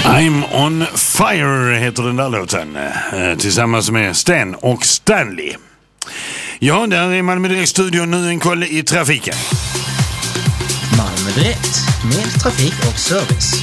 I'm on fire heter den där låten, tillsammans med Sten och Stanley. Ja, där är Malmö Direkt-studion. Nu en koll i trafiken. Malmö Direkt, mer trafik och service.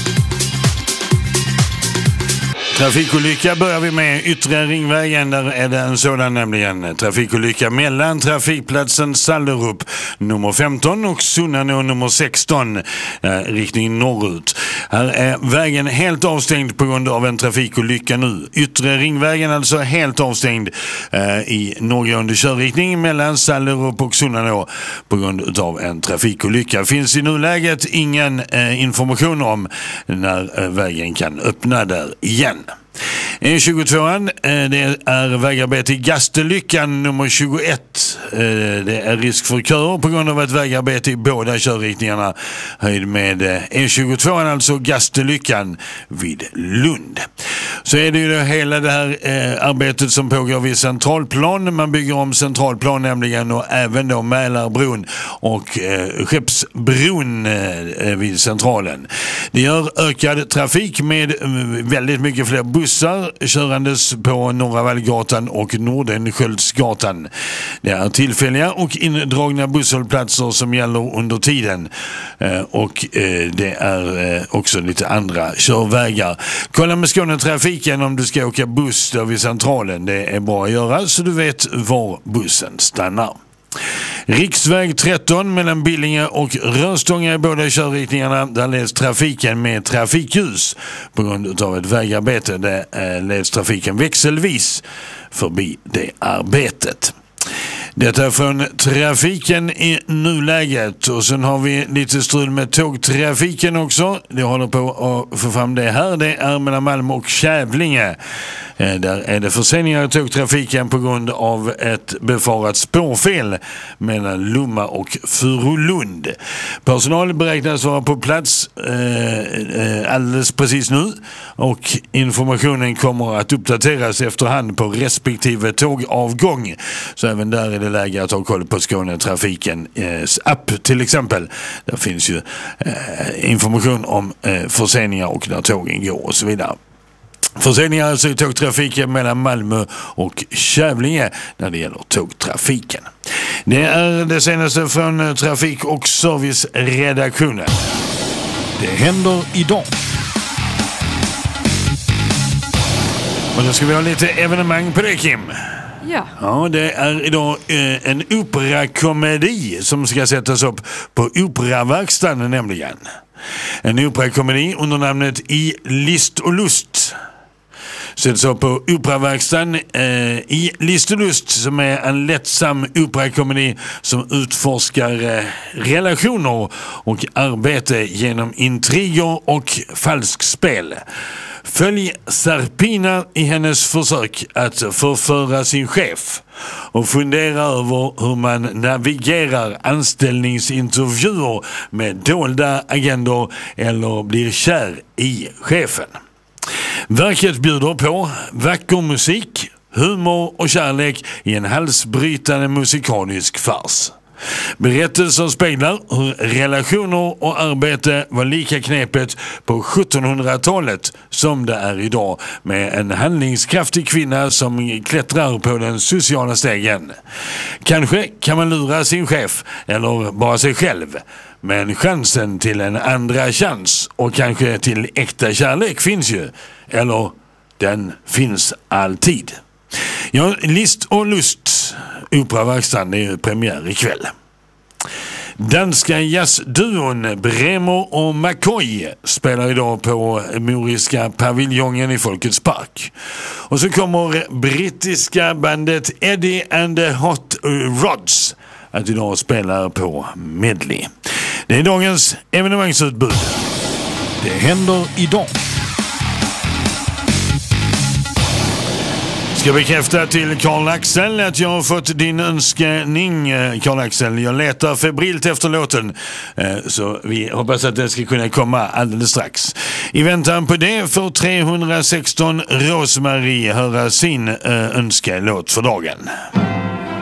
Trafikolycka börjar vi med Yttre Ringvägen. Där är det en sådan, nämligen trafikolycka mellan trafikplatsen Sallerup nummer 15 och Sunnanå nummer 16 riktning norrut. Här är vägen helt avstängd på grund av en trafikolycka nu. Yttre Ringvägen alltså helt avstängd i norrgående körriktning mellan Sallerup och Sunnanå på grund av en trafikolycka. Finns i nuläget ingen information om när vägen kan öppna där igen. E22, det är vägarbete i Gastelyckan nummer 21. Det är risk för köer på grund av ett vägarbete i båda körriktningarna. Höjd med E22, alltså Gastelyckan vid Lund. Så är det ju hela det här arbetet som pågår vid Centralplan. Man bygger om Centralplan nämligen, och även då Mälarbron och Skeppsbron vid Centralen. Det gör ökad trafik med väldigt mycket fler bussar körandes på Norra Vallgatan och Nordenskjöldsgatan. Det är tillfälliga och indragna busshållplatser som gäller under tiden, och det är också lite andra körvägar. Kolla med Skånetrafiken om du ska åka buss där vid Centralen. Det är bra att göra så du vet var bussen stannar. Riksväg 13 mellan Billinge och Röstånga i båda körriktningarna. Där leds trafiken med trafikljus på grund av ett vägarbete. Där leds trafiken växelvis förbi det arbetet. Detta är från trafiken i nuläget, och sen har vi lite strul med tågtrafiken också. Det håller på att få fram det här. Det är mellan Malmö och Kävlinge. Där är det förseningar i tågtrafiken på grund av ett befarat spårfel mellan Lomma och Furulund. Personal beräknas vara på plats alldeles precis nu, och informationen kommer att uppdateras efterhand på respektive tågavgång. Så även där är det läge att ha koll på Skånetrafiken app till exempel. Där finns ju information om förseningar och när tågen går och så vidare. Förseningar alltså i tågtrafiken mellan Malmö och Kävlinge när det gäller tågtrafiken. Det är det senaste från Trafik- och serviceredaktionen. Det händer idag. Och då ska vi ha lite evenemang på det, Kim. Ja, det är idag en operakomedi som ska sättas upp på Operaverkstan nämligen. En operakomedi under namnet I list och lust sätts upp på Operaverkstan. I list och lust, som är en lättsam operakomedi som utforskar relationer och arbete genom intriger och falskspel. Följ Sarpina i hennes försök att förföra sin chef och fundera över hur man navigerar anställningsintervjuer med dolda agendor eller blir kär i chefen. Verket bjuder på vacker musik, humor och kärlek i en halsbrytande musikalisk fars. Berättelsen speglar hur relationer och arbete var lika knepet på 1700-talet som det är idag, med en handlingskraftig kvinna som klättrar på den sociala stegen. Kanske kan man lura sin chef eller bara sig själv, men chansen till en andra chans och kanske till äkta kärlek finns ju, eller den finns alltid. Ja, list och lust, Operaverkstan, är premiär ikväll. Danska jazzduon Bremer och McCoy spelar idag på Moriska paviljongen i Folkets park. Och så kommer brittiska bandet Eddie and the Hot Rods att idag spela på Medley. Det är dagens evenemangsutbud. Det händer idag. Ska bekräfta till Karl-Axel att jag har fått din önskning, Karl-Axel. Jag letar febrilt efter låten, så vi hoppas att det ska kunna komma alldeles strax. I väntan på det får 316 Rosmarie höra sin önskelåt för dagen.